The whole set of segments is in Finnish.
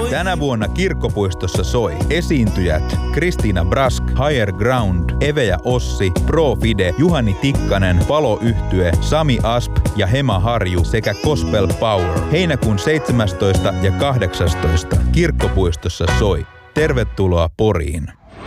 Tänä vuonna Kirkkopuistossa soi esiintyjät Kristiina Brask, Higher Ground, Eve ja Ossi, Pro Fide, Juhani Tikkanen, Palo-yhtye, Sami Asp ja Hema Harju sekä Gospel Power. Heinäkuun 17. ja 18. Kirkkopuistossa soi. Tervetuloa Poriin.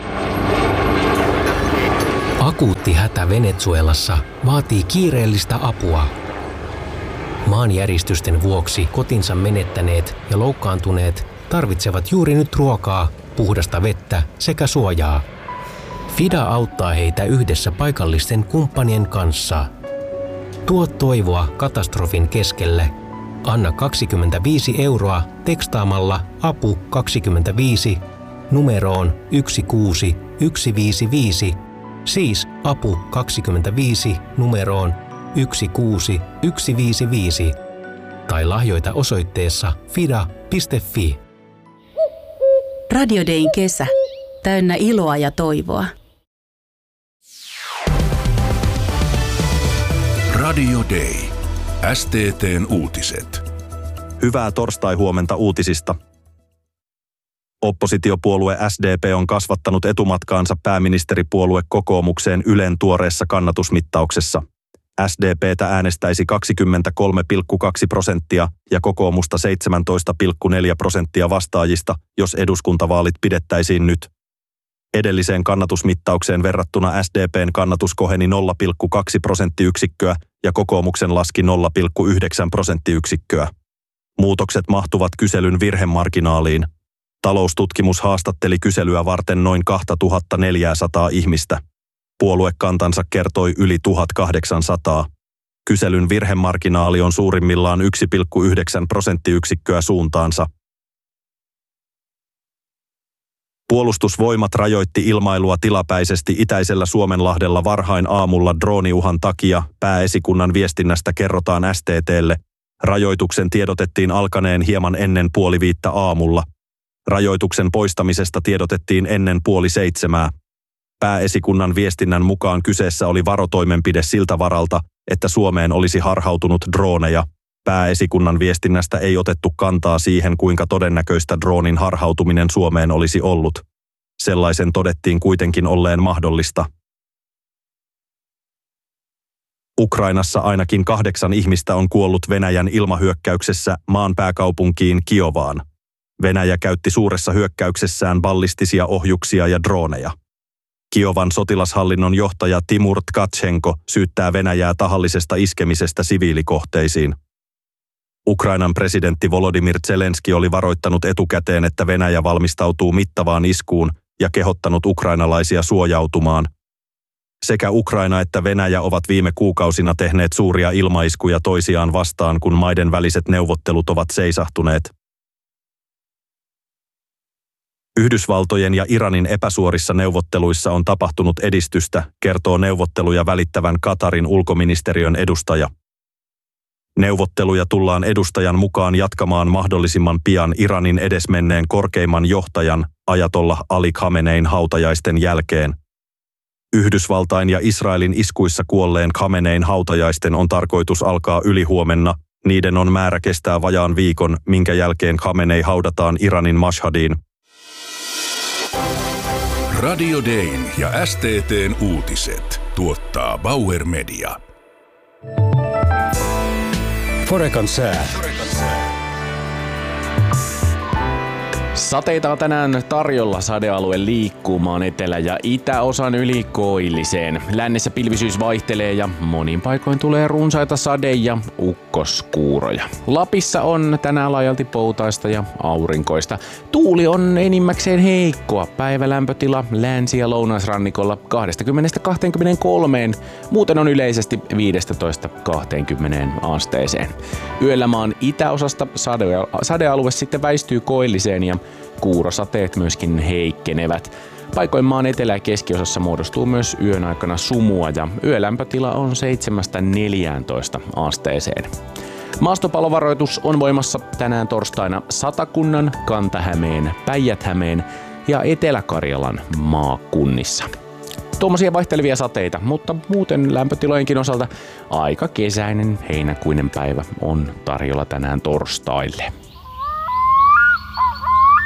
Akuutti hätä Venezuelassa vaatii kiireellistä apua. Maanjäristysten vuoksi kotinsa menettäneet ja loukkaantuneet tarvitsevat juuri nyt ruokaa, puhdasta vettä sekä suojaa. FIDA auttaa heitä yhdessä paikallisten kumppanien kanssa. Tuo toivoa katastrofin keskelle. Anna 25 € tekstaamalla APU 25 numeroon 16155, siis APU 25 numeroon 16155 tai lahjoita osoitteessa fida.fi. Radio Dayn kesä. Täynnä iloa ja toivoa. Radio Day. STT:n uutiset. Hyvää torstai-huomenta uutisista. Oppositiopuolue SDP on kasvattanut etumatkaansa pääministeripuolue kokoomukseen Ylen tuoreessa kannatusmittauksessa. SDP:tä äänestäisi 23,2% ja kokoomusta 17,4% vastaajista, jos eduskuntavaalit pidettäisiin nyt. Edelliseen kannatusmittaukseen verrattuna SDP:n kannatus koheni 0,2 prosenttiyksikköä ja kokoomuksen laski 0,9 prosenttiyksikköä. Muutokset mahtuvat kyselyn virhemarginaaliin. Taloustutkimus haastatteli kyselyä varten noin 2400 ihmistä. Puoluekantansa kertoi yli 1800. Kyselyn virhemarginaali on suurimmillaan 1,9 prosenttiyksikköä suuntaansa. Puolustusvoimat rajoitti ilmailua tilapäisesti itäisellä Suomenlahdella varhain aamulla drooniuhan takia, pääesikunnan viestinnästä kerrotaan STT:lle. Rajoituksen tiedotettiin alkaneen hieman ennen 6:30 aamulla. Rajoituksen poistamisesta tiedotettiin ennen 6:30. Pääesikunnan viestinnän mukaan kyseessä oli varotoimenpide siltä varalta, että Suomeen olisi harhautunut drooneja. Pääesikunnan viestinnästä ei otettu kantaa siihen, kuinka todennäköistä droonin harhautuminen Suomeen olisi ollut. Sellaisen todettiin kuitenkin olleen mahdollista. Ukrainassa ainakin 8 ihmistä on kuollut Venäjän ilmahyökkäyksessä maan pääkaupunkiin Kiovaan. Venäjä käytti suuressa hyökkäyksessään ballistisia ohjuksia ja drooneja. Kiovan sotilashallinnon johtaja Timur Tkachenko syyttää Venäjää tahallisesta iskemisestä siviilikohteisiin. Ukrainan presidentti Volodymyr Zelenski oli varoittanut etukäteen, että Venäjä valmistautuu mittavaan iskuun ja kehottanut ukrainalaisia suojautumaan. Sekä Ukraina että Venäjä ovat viime kuukausina tehneet suuria ilmaiskuja toisiaan vastaan, kun maiden väliset neuvottelut ovat seisahtuneet. Yhdysvaltojen ja Iranin epäsuorissa neuvotteluissa on tapahtunut edistystä, kertoo neuvotteluja välittävän Katarin ulkoministeriön edustaja. Neuvotteluja tullaan edustajan mukaan jatkamaan mahdollisimman pian Iranin edesmenneen korkeimman johtajan Ajatollah Ali Khamenein hautajaisten jälkeen. Yhdysvaltain ja Israelin iskuissa kuolleen Khamenein hautajaisten on tarkoitus alkaa ylihuomenna. Niiden on määrä kestää vajaan viikon, minkä jälkeen Khamenei haudataan Iranin Mashhadiin. Radio Dayn ja STT:n uutiset tuottaa Bauer Media. Forecan sää. Sateita on tänään tarjolla. Sadealue liikkuu maan etelä- ja itäosan yli koilliseen. Lännessä pilvisyys vaihtelee ja monin paikoin tulee runsaita sade- ja ukkoskuuroja. Lapissa on tänään laajalti poutaista ja aurinkoista. Tuuli on enimmäkseen heikkoa. Päivälämpötila länsi- ja lounaisrannikolla 20-23. Muuten on yleisesti 15-20 asteeseen. Yöllä maan itäosasta sadealue sitten väistyy koilliseen ja kuurosateet myöskin heikkenevät. Paikoin maan etelä- ja keskiosassa muodostuu myös yön aikana sumua ja yölämpötila on 7-14 asteeseen. Maastopalovaroitus on voimassa tänään torstaina Satakunnan, Kanta-Hämeen, Päijät-Hämeen ja Etelä-Karjalan maakunnissa. Tuommoisia vaihtelevia sateita, mutta muuten lämpötilojenkin osalta aika kesäinen heinäkuinen päivä on tarjolla tänään torstaille.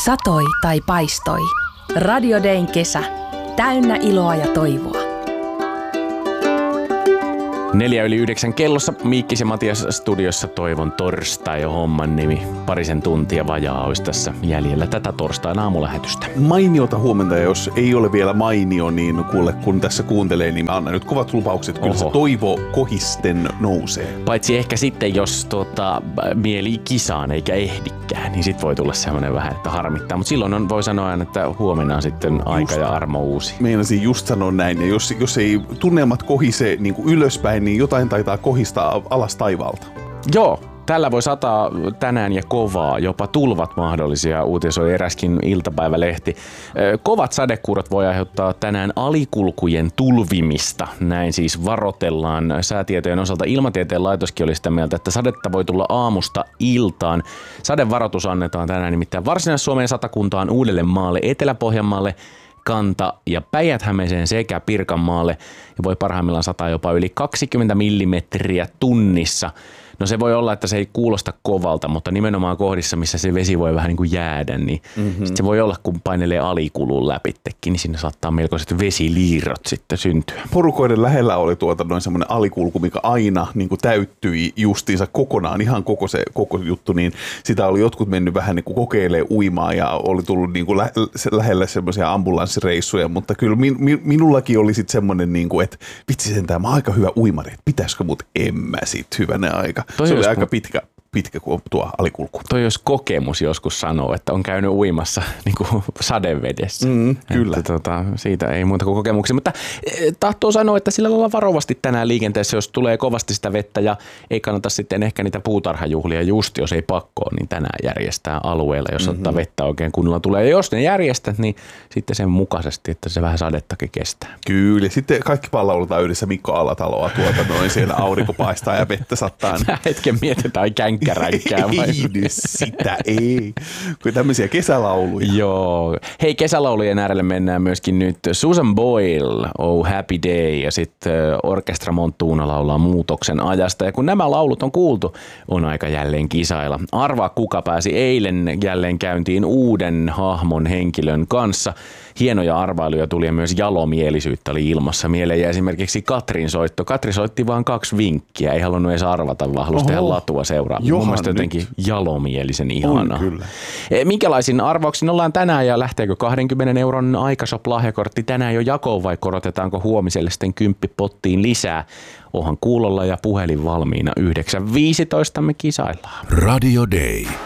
Satoi tai paistoi. Radio Dayn kesä. Täynnä iloa ja toivoa. 8:04 kellossa Miikkis ja Matias studiossa. Toivon torstai jo homman nimi. Parisen tuntia vajaa olisi tässä jäljellä tätä torstain aamulähetystä. Mainiota huomenta, ja jos ei ole vielä mainio, niin kuule, kun tässä kuuntelee, niin anna nyt kovat lupaukset. Kyllä se toivo kohisten nousee. Paitsi ehkä sitten, jos mieli kisaan eikä ehdikään, niin sit voi tulla semmoinen vähän, että harmittaa. Mutta silloin voi sanoa, että huomenna on sitten aika ja armo uusi. Meinasin just sanoa näin, ja jos ei tunnelmat kohise niin kuin ylöspäin, niin jotain taitaa kohistaa alas taivaalta. Joo, tällä voi sataa tänään ja kovaa, jopa tulvat mahdollisia, uutisoi eräskin iltapäivälehti. Kovat sadekuurot voi aiheuttaa tänään alikulkujen tulvimista, näin siis varotellaan säätietojen osalta. Ilmatieteen laitoskin oli sitä mieltä, että sadetta voi tulla aamusta iltaan. Sadevaroitus annetaan tänään nimittäin Varsinais-Suomeen, Satakuntaan, Uudellemaalle, Etelä-Pohjanmaalle, Kanta- ja Päijät-Hämeeseen sekä Pirkanmaalle, ja voi parhaimmillaan sataa jopa yli 20 millimetriä tunnissa. No se voi olla, että se ei kuulosta kovalta, mutta nimenomaan kohdissa, missä se vesi voi vähän niin kuin jäädä, niin se voi olla, kun painelee alikulun läpittekin, niin siinä saattaa melkoiset vesiliirrot sitten syntyä. Porukoiden lähellä oli noin semmoinen alikulku, mikä aina niin kuin täyttyi justiinsa kokonaan, ihan koko juttu, niin sitä oli jotkut mennyt vähän niin kuin kokeilemaan uimaa ja oli tullut niin kuin lähellä semmoisia ambulanssireissuja, mutta kyllä minullakin oli sitten semmoinen, niin kuin, että vitsi sentään, mä oon aika hyvä uimari, että pitäisikö mut en mä sit hyvänä aika. Se oli aika pitkä kuin tuo alikulku. Toi jos kokemus joskus sanoo, että on käynyt uimassa niin kuin sadevedessä. Kyllä. Että, siitä ei muuta kuin kokemuksia. Mutta tahtoo sanoa, että sillä lailla varovasti tänään liikenteessä, jos tulee kovasti sitä vettä ja ei kannata sitten ehkä niitä puutarhajuhlia just, jos ei pakkoa, niin tänään järjestää alueella, jos ottaa vettä oikein kunnolla tulee. Ja jos ne järjestät, niin sitten sen mukaisesti, että se vähän sadettakin kestää. Kyllä. Sitten kaikki lauletaan yhdessä Mikko Alataloa noin siellä aurinko paistaa ja vettä sattaa. Hetken mietitään känkkäränkää. Ei nyt sitä, ei. Kuin tämmöisiä kesälauluja. Joo. Hei, kesälaulujen äärelle mennään myöskin nyt. Susan Boyle, Oh Happy Day, ja sitten Orkestra Montuuna laulaa Muutoksen ajasta. Ja kun nämä laulut on kuultu, on aika jälleen kisailla. Arvaa, kuka pääsi eilen jälleen käyntiin uuden hahmon henkilön kanssa. Hienoja arvailuja tuli ja myös jalomielisyyttä oli ilmassa. Mieleen ja esimerkiksi Katrin soitto. Katri soitti vaan 2 vinkkiä, ei halunnut edes arvata, vaan halusi tehdä latua seuraa. Mun mielestä jotenkin jalomielisen ihanaa. Minkälaisiin arvauksiin ollaan tänään ja lähteekö 20 euron Aikashop-lahjakortti tänään jo jakoon vai korotetaanko huomiselle sitten 10 pottiin lisää? Onhan kuulolla ja puhelin valmiina 9.15 me kisaillaan. Radio Day.